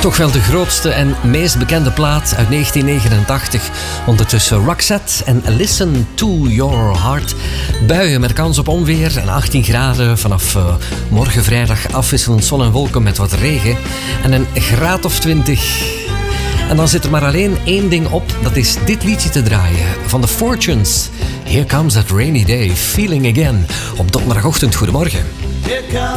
Toch wel de grootste en meest bekende plaat uit 1989. Ondertussen Roxette en Listen to Your Heart. Buien met kans op onweer en 18 graden. Vanaf morgen vrijdag afwisselend zon en wolken met wat regen. En een graad of 20. En dan zit er maar alleen één ding op. Dat is dit liedje te draaien van The Fortunes. Here Comes That Rainy Day, Feeling Again. Op donderdagochtend, goedemorgen.